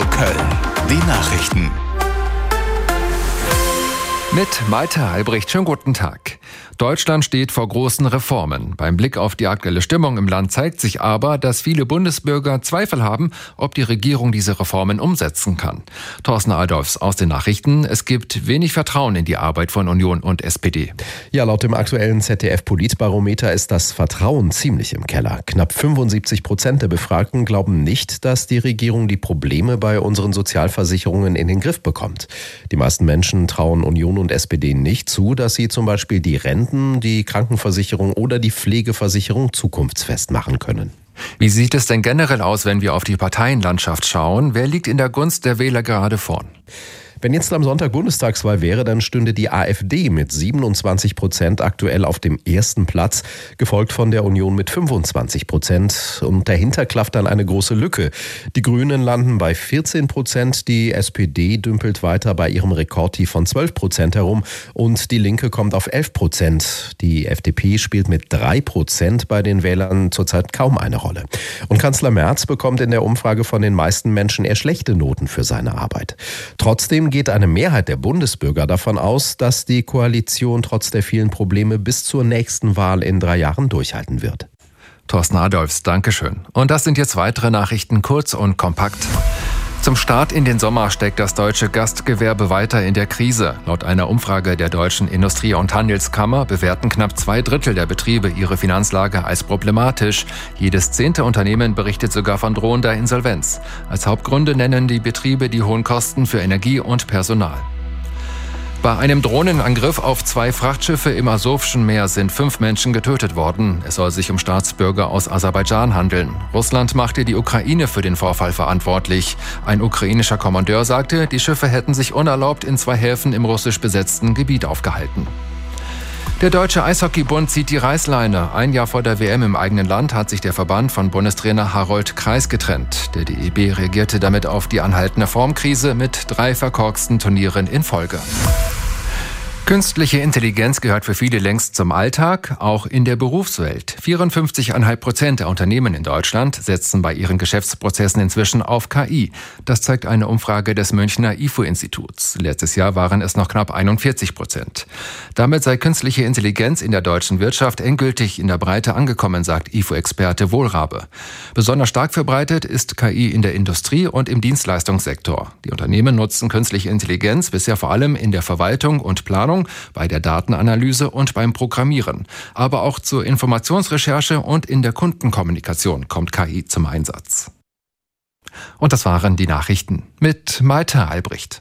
Köln. Die Nachrichten. Mit Malte Albrecht, schönen guten Tag. Deutschland steht vor großen Reformen. Beim Blick auf die aktuelle Stimmung im Land zeigt sich aber, dass viele Bundesbürger Zweifel haben, ob die Regierung diese Reformen umsetzen kann. Thorsten Adolfs aus den Nachrichten. Es gibt wenig Vertrauen in die Arbeit von Union und SPD. Ja, laut dem aktuellen ZDF-Politbarometer ist das Vertrauen ziemlich im Keller. Knapp 75% der Befragten glauben nicht, dass die Regierung die Probleme bei unseren Sozialversicherungen in den Griff bekommt. Die meisten Menschen trauen Union und SPD nicht zu, dass sie zum Beispiel die Renten, die Krankenversicherung oder die Pflegeversicherung zukunftsfest machen können. Wie sieht es denn generell aus, wenn wir auf die Parteienlandschaft schauen? Wer liegt in der Gunst der Wähler gerade vorn? Wenn jetzt am Sonntag Bundestagswahl wäre, dann stünde die AfD mit 27% aktuell auf dem ersten Platz, gefolgt von der Union mit 25%. Und dahinter klafft dann eine große Lücke. Die Grünen landen bei 14%, die SPD dümpelt weiter bei ihrem Rekordtief von 12% herum und die Linke kommt auf 11%. Die FDP spielt mit 3% bei den Wählern zurzeit kaum eine Rolle. Und Kanzler Merz bekommt in der Umfrage von den meisten Menschen eher schlechte Noten für seine Arbeit. Trotzdem geht eine Mehrheit der Bundesbürger davon aus, dass die Koalition trotz der vielen Probleme bis zur nächsten Wahl in 3 Jahren durchhalten wird. Thorsten Adolfs, Dankeschön. Und das sind jetzt weitere Nachrichten, kurz und kompakt. Zum Start in den Sommer steckt das deutsche Gastgewerbe weiter in der Krise. Laut einer Umfrage der Deutschen Industrie- und Handelskammer bewerten knapp 2/3 der Betriebe ihre Finanzlage als problematisch. Jedes 10. Unternehmen berichtet sogar von drohender Insolvenz. Als Hauptgründe nennen die Betriebe die hohen Kosten für Energie und Personal. Bei einem Drohnenangriff auf 2 Frachtschiffe im Asowschen Meer sind 5 Menschen getötet worden. Es soll sich um Staatsbürger aus Aserbaidschan handeln. Russland machte die Ukraine für den Vorfall verantwortlich. Ein ukrainischer Kommandeur sagte, die Schiffe hätten sich unerlaubt in 2 Häfen im russisch besetzten Gebiet aufgehalten. Der Deutsche Eishockeybund zieht die Reißleine. Ein Jahr vor der WM im eigenen Land hat sich der Verband von Bundestrainer Harold Kreis getrennt. Der DEB reagierte damit auf die anhaltende Formkrise mit 3 verkorksten Turnieren in Folge. Künstliche Intelligenz gehört für viele längst zum Alltag, auch in der Berufswelt. 54,5% der Unternehmen in Deutschland setzen bei ihren Geschäftsprozessen inzwischen auf KI. Das zeigt eine Umfrage des Münchner IFO-Instituts. Letztes Jahr waren es noch knapp 41%. Damit sei künstliche Intelligenz in der deutschen Wirtschaft endgültig in der Breite angekommen, sagt IFO-Experte Wohlrabe. Besonders stark verbreitet ist KI in der Industrie und im Dienstleistungssektor. Die Unternehmen nutzen künstliche Intelligenz bisher vor allem in der Verwaltung und Planung, bei der Datenanalyse und beim Programmieren. Aber auch zur Informationsrecherche und in der Kundenkommunikation kommt KI zum Einsatz. Und das waren die Nachrichten mit Malte Albrecht.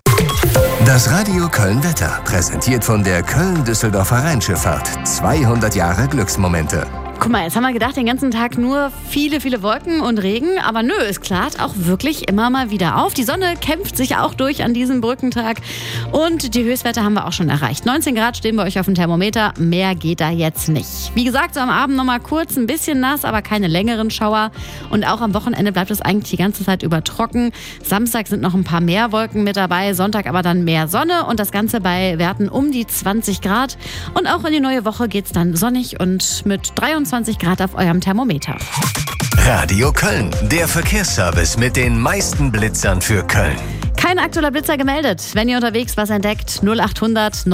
Das Radio Köln Wetter, präsentiert von der Köln-Düsseldorfer Rheinschifffahrt. 200 Jahre Glücksmomente. Guck mal, jetzt haben wir gedacht, den ganzen Tag nur viele Wolken und Regen. Aber nö, es klart auch wirklich immer mal wieder auf. Die Sonne kämpft sich auch durch an diesem Brückentag. Und die Höchstwerte haben wir auch schon erreicht. 19 Grad stehen bei euch auf dem Thermometer. Mehr geht da jetzt nicht. Wie gesagt, so am Abend noch mal kurz ein bisschen nass, aber keine längeren Schauer. Und auch am Wochenende bleibt es eigentlich die ganze Zeit über trocken. Samstag sind noch ein paar mehr Wolken mit dabei. Sonntag aber dann mehr Sonne. Und das Ganze bei Werten um die 20 Grad. Und auch in die neue Woche geht's dann sonnig und mit 23 Grad auf eurem Thermometer. Radio Köln, der Verkehrsservice mit den meisten Blitzern für Köln. Kein aktueller Blitzer gemeldet. Wenn ihr unterwegs was entdeckt, 0800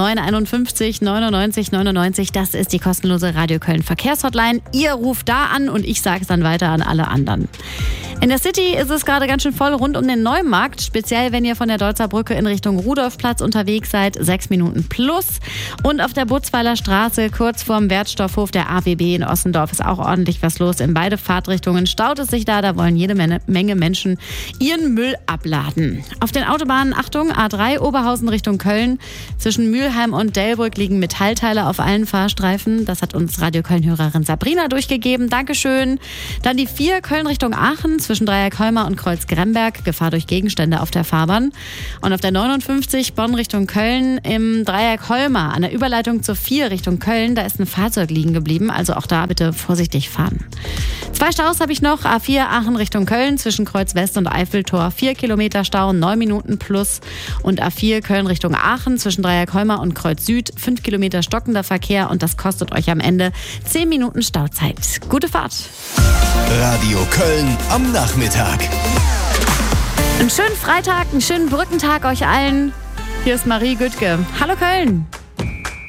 951 99 99. Das ist die kostenlose Radio Köln Verkehrshotline. Ihr ruft da an und ich sage es dann weiter an alle anderen. In der City ist es gerade ganz schön voll rund um den Neumarkt, speziell wenn ihr von der Deutzer Brücke in Richtung Rudolfplatz unterwegs seid, 6 Minuten plus. Und auf der Butzweiler Straße, kurz vorm Wertstoffhof der AWB in Ossendorf, ist auch ordentlich was los. In beide Fahrtrichtungen staut es sich da wollen jede Menge Menschen ihren Müll abladen. Auf den Autobahnen, Achtung, A3 Oberhausen Richtung Köln. Zwischen Mülheim und Delbrück liegen Metallteile auf allen Fahrstreifen. Das hat uns Radio Köln-Hörerin Sabrina durchgegeben. Dankeschön. Dann die 4 Köln Richtung Aachen. Zwischen Dreieck-Holmer und Kreuz-Gremberg, Gefahr durch Gegenstände auf der Fahrbahn. Und auf der 59 Bonn Richtung Köln im Dreieck-Holmer an der Überleitung zur 4 Richtung Köln, da ist ein Fahrzeug liegen geblieben, also auch da bitte vorsichtig fahren. 2 Staus habe ich noch, A4 Aachen Richtung Köln zwischen Kreuz West und Eiffeltor, 4 Kilometer Stau, 9 Minuten plus. Und A4 Köln Richtung Aachen zwischen Dreieck-Holmer und Kreuz Süd, 5 Kilometer stockender Verkehr und das kostet euch am Ende 10 Minuten Stauzeit. Gute Fahrt! Radio Köln am Nachmittag. Einen schönen Freitag, einen schönen Brückentag euch allen. Hier ist Marie Güttke. Hallo Köln.